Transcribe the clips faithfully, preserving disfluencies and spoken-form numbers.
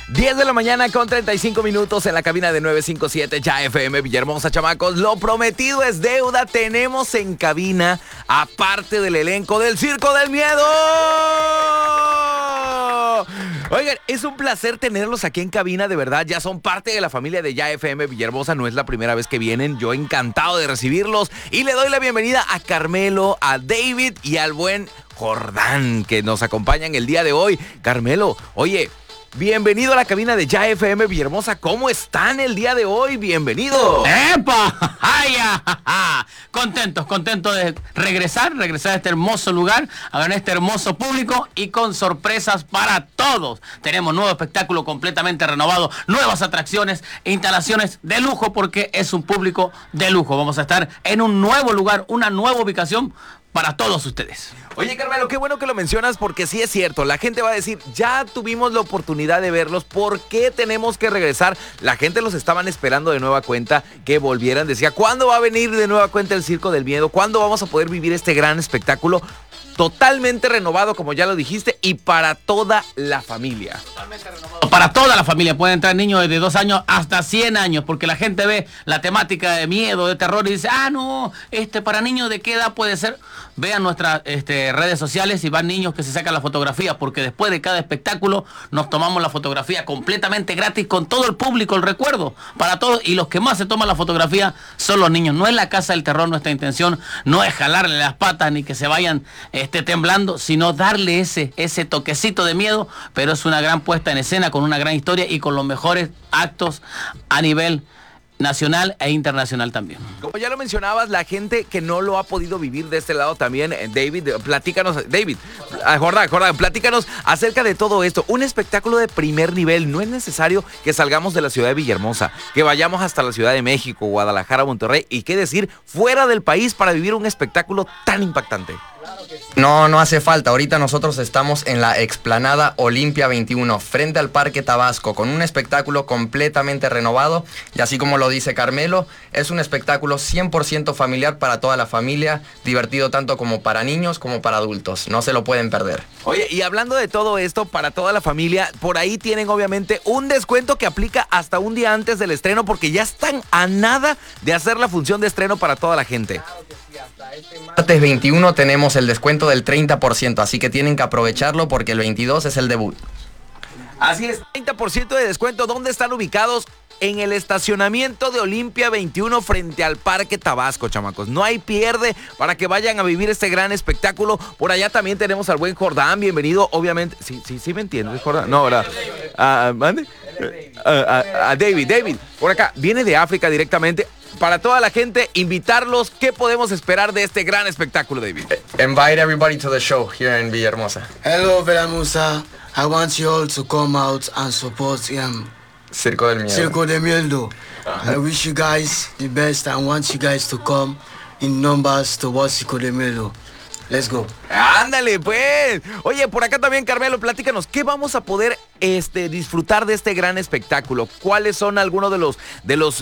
diez de la mañana con treinta y cinco minutos en la cabina de nueve cinco siete Ya F M Villahermosa, chamacos. Lo prometido es deuda. Tenemos en cabina, aparte del elenco del Circo del Miedo. Oigan, es un placer tenerlos aquí en cabina, de verdad. Ya son parte de la familia de Ya F M Villahermosa. No es la primera vez que vienen. Yo encantado de recibirlos. Y le doy la bienvenida a Carmelo, a David y al buen Jordán, que nos acompañan el día de hoy. Carmelo, oye, bienvenido a la cabina de Ya F M Villahermosa. ¿Cómo están el día de hoy? Bienvenido. ¡Epa! ¡Ay, ja! Contentos, contentos de regresar, regresar a este hermoso lugar, a ver este hermoso público y con sorpresas para todos. Tenemos nuevo espectáculo completamente renovado, nuevas atracciones, instalaciones de lujo porque es un público de lujo. Vamos a estar en un nuevo lugar, una nueva ubicación para todos ustedes. Oye, Carmelo, qué bueno que lo mencionas porque sí es cierto. La gente va a decir, ya tuvimos la oportunidad de verlos, ¿por qué tenemos que regresar? La gente los estaban esperando de nueva cuenta que volvieran. Decía, ¿cuándo va a venir de nueva cuenta el Circo del Miedo? ¿Cuándo vamos a poder vivir este gran espectáculo? Totalmente renovado, como ya lo dijiste, y para toda la familia. Totalmente renovado. Para toda la familia. Pueden entrar niños desde dos años hasta cien años, porque la gente ve la temática de miedo, de terror, y dice, ah, no, este para niños de qué edad puede ser. Vean nuestras este, redes sociales y van niños que se sacan la fotografía, porque después de cada espectáculo nos tomamos la fotografía completamente gratis con todo el público, el recuerdo para todos, y los que más se toman la fotografía son los niños. No es la casa del terror, nuestra intención no es jalarle las patas ni que se vayan esté temblando, sino darle ese, ese toquecito de miedo, pero es una gran puesta en escena con una gran historia y con los mejores actos a nivel nacional e internacional también. Como ya lo mencionabas, la gente que no lo ha podido vivir de este lado también, eh, David, platícanos, David, ah, Jordán, Jordán, platícanos acerca de todo esto. Un espectáculo de primer nivel. No es necesario que salgamos de la ciudad de Villahermosa, que vayamos hasta la Ciudad de México, Guadalajara, Monterrey y qué decir, fuera del país para vivir un espectáculo tan impactante. No, no hace falta. Ahorita nosotros estamos en la explanada Olimpia veintiuno, frente al Parque Tabasco, con un espectáculo completamente renovado. Y así como lo dice Carmelo, es un espectáculo cien por ciento familiar para toda la familia, divertido tanto como para niños como para adultos. No se lo pueden perder. Oye, y hablando de todo esto, para toda la familia, por ahí tienen obviamente un descuento que aplica hasta un día antes del estreno, porque ya están a nada de hacer la función de estreno para toda la gente. Este martes veintiuno tenemos el descuento del treinta por ciento, así que tienen que aprovecharlo porque el veintidós es el debut. Así es, treinta por ciento de descuento. ¿Dónde están ubicados? En el estacionamiento de Olimpia veintiuno frente al Parque Tabasco, chamacos. No hay pierde para que vayan a vivir este gran espectáculo. Por allá también tenemos al buen Jordán, bienvenido, obviamente. Sí, sí, sí me entiendes, Jordán. No, ¿verdad? Uh, ¿Mande? Uh, uh, a David, David, por acá, viene de África directamente. Para toda la gente, invitarlos. ¿Qué podemos esperar de este gran espectáculo, David? Invite everybody to the show here in Villahermosa. Hello, Villahermosa. I want you all to come out and support him. Circo del Miedo. Circo del Miedo. I wish you guys the best and want you guys to come in numbers to watch Circo del Miedo. Let's go. Ándale, pues. Oye, por acá también, Carmelo, platícanos, ¿qué vamos a poder este, disfrutar de este gran espectáculo? ¿Cuáles son algunos de los de los eh,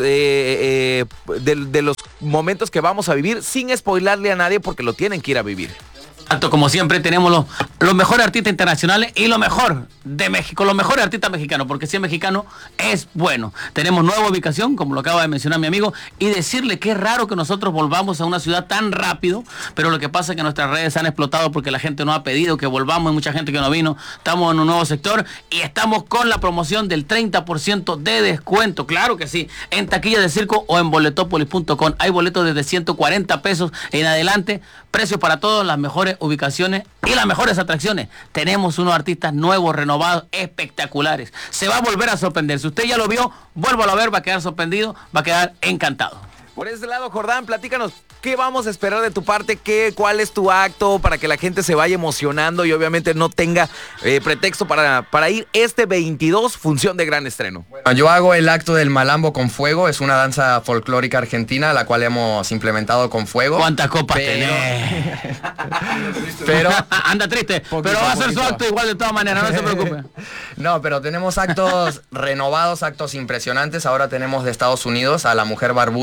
eh, de, de los momentos que vamos a vivir sin spoilarle a nadie porque lo tienen que ir a vivir? Tanto como siempre tenemos los, los mejores artistas internacionales y lo mejor de México, los mejores artistas mexicanos, porque si es mexicano es bueno. Tenemos nueva ubicación, como lo acaba de mencionar mi amigo, y decirle que es raro que nosotros volvamos a una ciudad tan rápido, pero lo que pasa es que nuestras redes han explotado porque la gente nos ha pedido que volvamos, hay mucha gente que no vino, estamos en un nuevo sector y estamos con la promoción del treinta por ciento de descuento, claro que sí, en taquilla de circo o en boletopolis punto com. Hay boletos desde ciento cuarenta pesos en adelante, precios para todos, las mejores ubicaciones y las mejores atracciones. Tenemos unos artistas nuevos, renovados, espectaculares. Se va a volver a sorprender. Si usted ya lo vio, vuélvalo a ver, va a quedar sorprendido, va a quedar encantado. Por ese lado, Jordán, platícanos, ¿qué vamos a esperar de tu parte? ¿Qué, ¿Cuál es tu acto para que la gente se vaya emocionando y obviamente no tenga eh, pretexto para, para ir este veintidós, función de gran estreno? Bueno, yo hago el acto del malambo con fuego, es una danza folclórica argentina, la cual hemos implementado con fuego. ¿Cuántas copas pero... tenés? pero... Anda triste, poquito, pero va a hacer su poquito. acto igual de todas maneras, no se preocupe. No, pero tenemos actos renovados, actos impresionantes. Ahora tenemos de Estados Unidos a la mujer barbuda,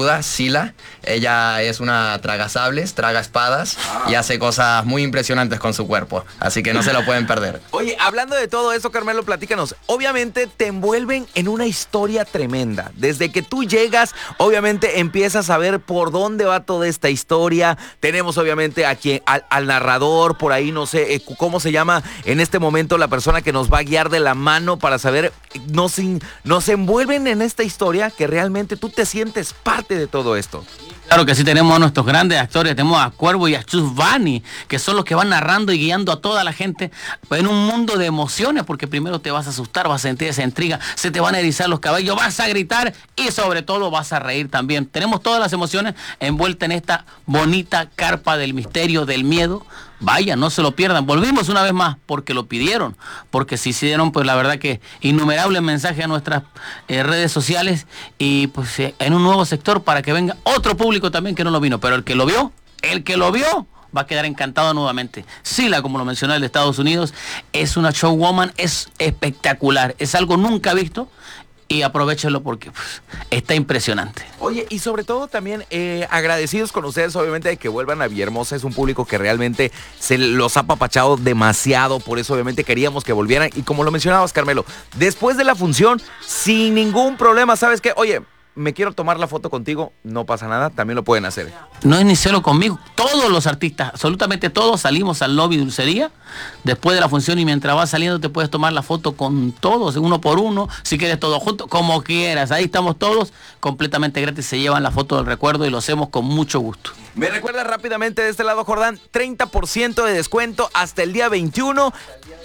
Godzilla. Ella es una tragasables, traga espadas ah. y hace cosas muy impresionantes con su cuerpo. Así que no se lo pueden perder. Oye, hablando de todo eso, Carmelo, platícanos. Obviamente te envuelven en una historia tremenda. Desde que tú llegas, obviamente empiezas a ver por dónde va toda esta historia. Tenemos obviamente aquí al, al narrador, por ahí no sé eh, cómo se llama en este momento la persona que nos va a guiar de la mano para saber, nos, nos envuelven en esta historia que realmente tú te sientes parte de todo esto. Claro que sí, tenemos a nuestros grandes actores, tenemos a Cuervo y a Chus Vani, que son los que van narrando y guiando a toda la gente en un mundo de emociones, porque primero te vas a asustar, vas a sentir esa intriga, se te van a erizar los cabellos, vas a gritar y sobre todo vas a reír también. Tenemos todas las emociones envueltas en esta bonita carpa del misterio, del miedo. Vaya, no se lo pierdan. Volvimos una vez más porque lo pidieron, porque se hicieron, pues la verdad que innumerables mensajes a nuestras eh, redes sociales y pues eh, en un nuevo sector para que venga otro público también que no lo vino. Pero el que lo vio, el que lo vio, va a quedar encantado nuevamente. Sila, como lo mencioné, el de Estados Unidos, es una showwoman, es espectacular, es algo nunca visto. Y aprovechenlo porque pues, está impresionante. Oye, y sobre todo también eh, agradecidos con ustedes, obviamente, de que vuelvan a Villahermosa. Es un público que realmente se los ha apapachado demasiado. Por eso, obviamente, queríamos que volvieran. Y como lo mencionabas, Carmelo, después de la función, sin ningún problema, ¿sabes qué? Oye, me quiero tomar la foto contigo, no pasa nada, también lo pueden hacer. No es ni celo conmigo, todos los artistas, absolutamente todos salimos al lobby Dulcería después de la función y mientras vas saliendo te puedes tomar la foto con todos, uno por uno, si quieres todos juntos, como quieras, ahí estamos todos, completamente gratis, se llevan la foto del recuerdo y lo hacemos con mucho gusto. Me recuerda rápidamente de este lado, Jordán, treinta por ciento de descuento hasta el día veintiuno.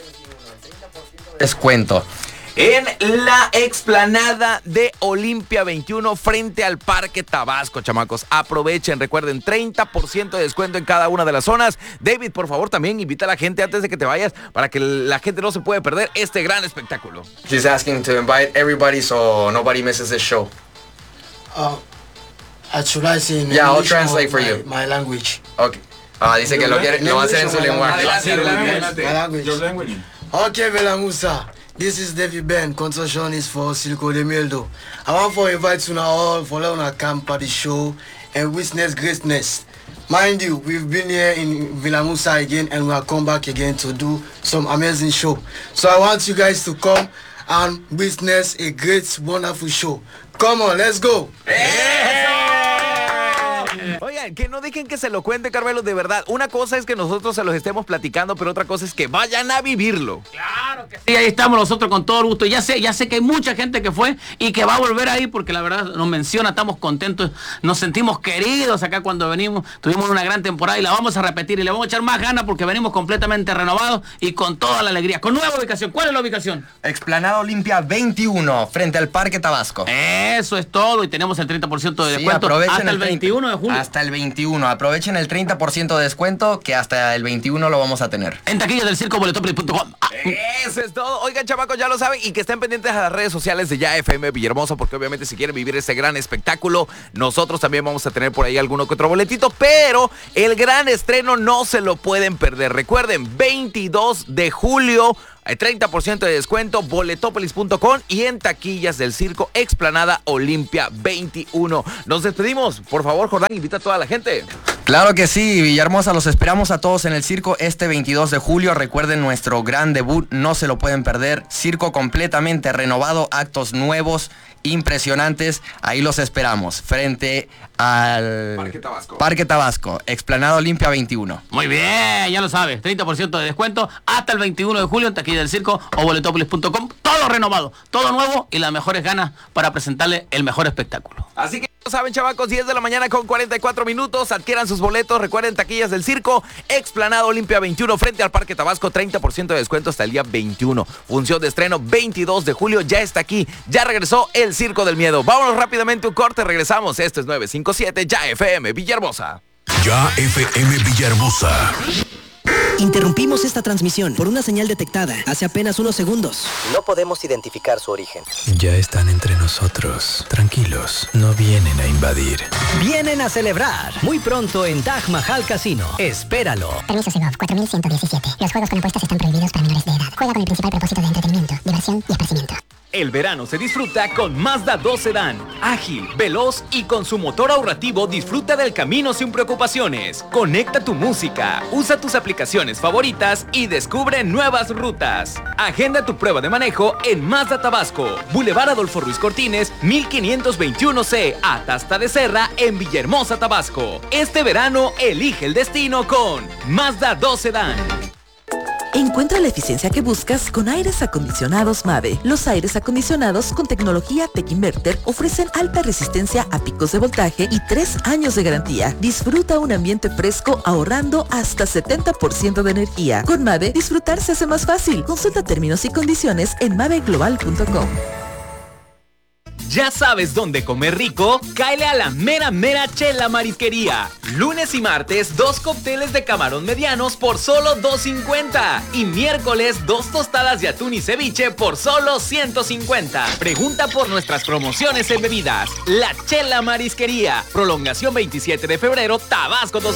Descuento. En la explanada de Olimpia veintiuno frente al Parque Tabasco, chamacos. Aprovechen, recuerden, treinta por ciento de descuento en cada una de las zonas. David, por favor, también invita a la gente antes de que te vayas para que la gente no se pueda perder este gran espectáculo. She's asking to invite everybody so nobody misses this show. Uh, should I say in yeah, I'll English translate for my, you. My language. Okay. Ah, dice que lo quiere, lo va a hacer en su lenguaje. My language. Okay, Villahermosa. This is David Ben, contortionist for Circo de Meldo. I want to invite you all for a camp at the show and witness greatness. Mind you, we've been here in Villahermosa again and we'll come back again to do some amazing show. So I want you guys to come and witness a great, wonderful show. Come on, let's go. Oigan, que no dejen que se lo cuente, Carmelo, de verdad. Una cosa es que nosotros se los estemos platicando, pero otra cosa es que vayan a vivirlo. Claro que sí, ahí estamos nosotros con todo el gusto. Ya sé, ya sé que hay mucha gente que fue y que va a volver ahí porque la verdad nos menciona, estamos contentos, nos sentimos queridos acá cuando venimos. Tuvimos una gran temporada y la vamos a repetir y le vamos a echar más ganas porque venimos completamente renovados y con toda la alegría. Con nueva ubicación. ¿Cuál es la ubicación? Explanada Olimpia veintiuno, frente al Parque Tabasco. Eso es todo y tenemos el treinta por ciento de descuento sí, hasta el, el veintiuno de julio. Hasta el veintiuno. Aprovechen el treinta por ciento de descuento que hasta el veintiuno lo vamos a tener. En taquillas del circo boletopolis punto com. Ah. Eso es todo. Oigan, chamacos, ya lo saben y que estén pendientes a las redes sociales de Ya F M Villahermosa porque obviamente si quieren vivir este gran espectáculo, nosotros también vamos a tener por ahí alguno que otro boletito, pero el gran estreno no se lo pueden perder. Recuerden, veintidós de julio, treinta por ciento de descuento, boletopolis punto com y en taquillas del circo Explanada Olimpia veintiuno. Nos despedimos. Por favor, Jordán, invita a toda la gente. Claro que sí, Villahermosa, los esperamos a todos en el circo este veintidós de julio. Recuerden nuestro gran debut, no se lo pueden perder. Circo completamente renovado, actos nuevos, impresionantes. Ahí los esperamos, frente al Parque Tabasco. Parque Tabasco, Explanada Olimpia veintiuno. Muy bien, ya lo sabes, treinta por ciento de descuento hasta el veintiuno de julio en taquilla del circo o boletopolis punto com. Todo renovado, todo nuevo y las mejores ganas para presentarle el mejor espectáculo. Así que ya saben, chavacos, diez de la mañana con cuarenta y cuatro minutos. Adquieran sus boletos. Recuerden, taquillas del circo, Explanada Olimpia veintiuno frente al Parque Tabasco, treinta por ciento de descuento hasta el día veintiuno. Función de estreno veintidós de julio, ya está aquí, ya regresó el Circo del Miedo. Vámonos rápidamente un corte, regresamos. Esto es nueve cinco siete Ya F M Villahermosa. Ya F M Villahermosa. Interrumpimos esta transmisión por una señal detectada hace apenas unos segundos. No podemos identificar su origen. Ya están entre nosotros. Tranquilos, no vienen a invadir. Vienen a celebrar. Muy pronto en Taj Mahal Casino. Espéralo. Permiso Segov cuatro mil ciento diecisiete. Los juegos con apuestas están prohibidos para menores de edad. Juega con el principal propósito de entretenimiento, diversión y esparcimiento. El verano se disfruta con Mazda dos Sedán. Ágil, veloz y con su motor ahorrativo disfruta del camino sin preocupaciones. Conecta tu música, usa tus aplicaciones favoritas y descubre nuevas rutas. Agenda tu prueba de manejo en Mazda Tabasco, Boulevard Adolfo Ruiz Cortines, mil quinientos veintiuno C, Atasta de Serra, en Villahermosa, Tabasco. Este verano elige el destino con Mazda dos Sedán. Encuentra la eficiencia que buscas con aires acondicionados Mave. Los aires acondicionados con tecnología Tech Inverter ofrecen alta resistencia a picos de voltaje y tres años de garantía. Disfruta un ambiente fresco ahorrando hasta setenta por ciento de energía. Con Mave, disfrutar se hace más fácil. Consulta términos y condiciones en mave global punto com. ¿Ya sabes dónde comer rico? Cáele a la mera mera Chela Marisquería. Lunes y martes, dos cócteles de camarón medianos por solo dos cincuenta. Y miércoles, dos tostadas de atún y ceviche por solo ciento cincuenta. Pregunta por nuestras promociones en bebidas. La Chela Marisquería. Prolongación veintisiete de febrero, Tabasco dos mil